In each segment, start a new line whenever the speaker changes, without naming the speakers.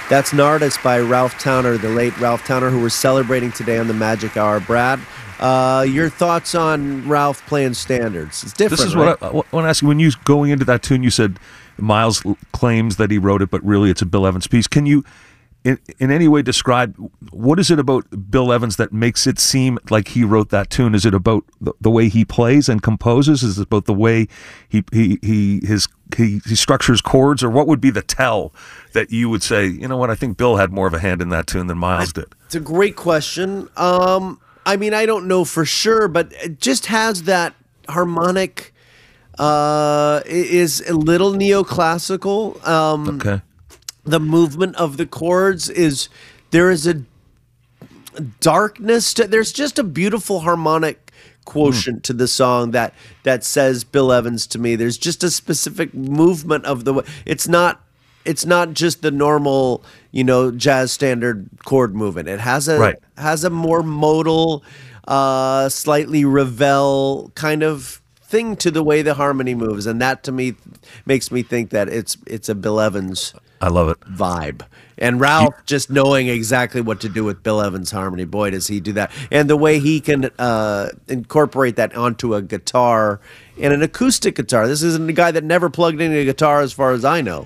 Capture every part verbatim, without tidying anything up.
That's Nardis by Ralph Towner, the late Ralph Towner, who we're celebrating today on the Magic Hour. Brad, uh, your thoughts on Ralph playing standards? It's different,
This is
right?
what I, I want to ask you. When you going into that tune, you said Miles claims that he wrote it, but really it's a Bill Evans piece. Can you, in, in any way, describe what is it about Bill Evans that makes it seem like he wrote that tune? Is it about the, the way he plays and composes? Is it about the way he he he his he, he structures chords, or what would be the tell that you would say, you know what, I think Bill had more of a hand in that tune than Miles did?
It's a great question. Um, I mean, I don't know for sure, but it just has that harmonic. Uh, it is a little neoclassical. Um,
Okay.
The movement of the chords is there is a darkness to, there's just a beautiful harmonic quotient mm. to the song that that says Bill Evans to me. There's just a specific movement of the it's not it's not just the normal, you know, jazz standard chord movement. It has a
right.
has a more modal, uh, slightly Ravel kind of thing to the way the harmony moves, and that to me makes me think that it's it's a Bill Evans.
I love it.
Vibe. And Ralph just knowing exactly what to do with Bill Evans' harmony. Boy, does he do that. And the way he can uh, incorporate that onto a guitar and an acoustic guitar. This isn't a guy that never plugged in a guitar as far as I know.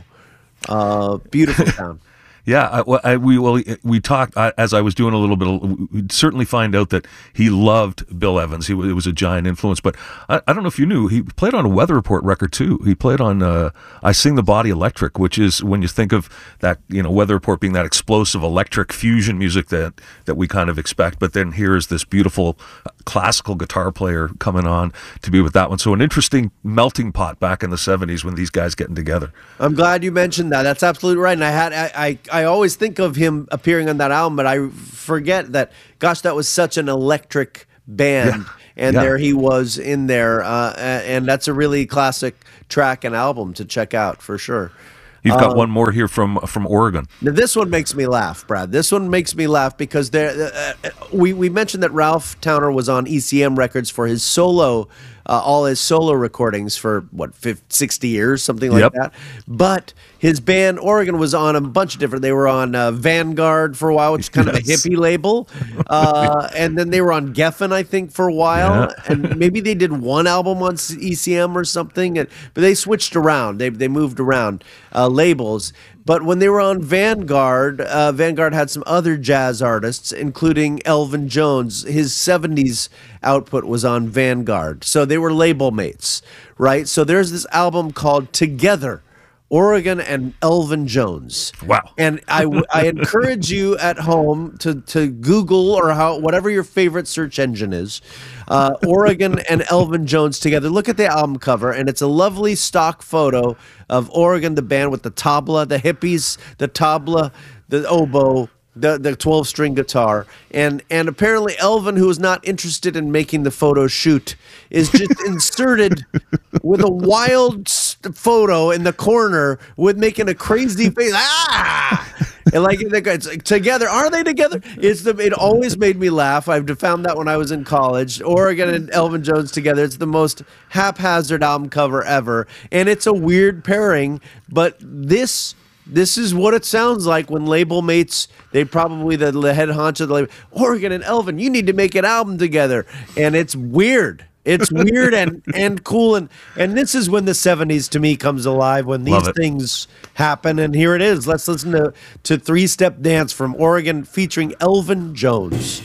Uh, beautiful sound.
Yeah, I, well, I, we well we talked I, as I was doing a little bit. Of, we'd certainly find out that he loved Bill Evans. He it was a giant influence. But I, I don't know if you knew he played on a Weather Report record too. He played on uh, "I Sing the Body Electric," which is when you think of that, you know, Weather Report being that explosive electric fusion music that that we kind of expect. But then here is this beautiful classical guitar player coming on to be with that one. So an interesting melting pot back in the seventies when these guys getting together.
I'm glad you mentioned that. That's absolutely right. And I had I. I I always think of him appearing on that album, but I forget that, gosh, that was such an electric band. Yeah. And yeah. there he was in there. Uh, and that's a really classic track and album to check out for sure.
You've got
um,
one more here from from Oregon.
Now this one makes me laugh, Brad. This one makes me laugh because there, uh, we, we mentioned that Ralph Towner was on E C M Records for his solo, uh, all his solo recordings for, what, fifty, sixty years, something like
yep.
that. But his band, Oregon, was on a bunch of different, they were on uh, Vanguard for a while, which is kind yes. of a hippie label. Uh, and then they were on Geffen, I think, for a while. Yeah. And maybe they did one album on E C M or something. And, but they switched around. They, they moved around uh, labels. But when they were on Vanguard, uh, Vanguard had some other jazz artists, including Elvin Jones. His seventies output was on Vanguard. So they were label mates, right? So there's this album called Together, Oregon and Elvin Jones.
Wow.
And I, w- I encourage you at home to, to Google or how whatever your favorite search engine is, uh, Oregon and Elvin Jones Together. Look at the album cover, and it's a lovely stock photo of Oregon, the band with the tabla, the hippies, the tabla, the oboe, the the twelve-string guitar. And and apparently Elvin, who is not interested in making the photo shoot, is just inserted with a wild photo in the corner with making a crazy face. Ah! And like it's like, together, are they together? It's the. It always made me laugh. I've found that when I was in college. Oregon and Elvin Jones together. It's the most haphazard album cover ever, and it's a weird pairing. But this. This is what it sounds like when label mates, they probably, the, the head honcho of the label, Oregon and Elvin, you need to make an album together. And it's weird. It's weird and, and cool. And, and this is when the seventies to me comes alive, when these things happen. And here it is. Let's listen to, to Three Step Dance from Oregon featuring Elvin Jones.